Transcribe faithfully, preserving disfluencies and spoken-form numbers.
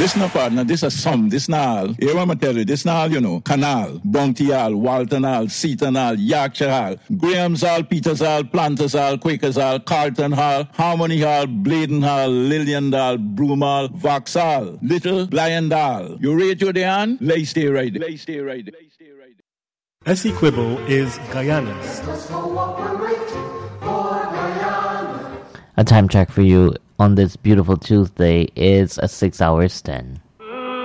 This no partner, this a sum, this na all. Here what I tell you, this na all, you know. Canal, Bounty Hall, Walton Hall, Seaton Hall, Yorkshire Hall, Graham's Hall, Peters Hall, Planters Hall, Quakers Hall, Carlton Hall, Harmony Hall, Bladen Hall, Lillian Hall, Broom Hall, Vauxhall, Little, Blind Hall. You rate your day on? Lay stay right. Lay stay right. Lay stay right. Essequibo is Guyana's. A time check for you on this beautiful Tuesday is a six hours ten.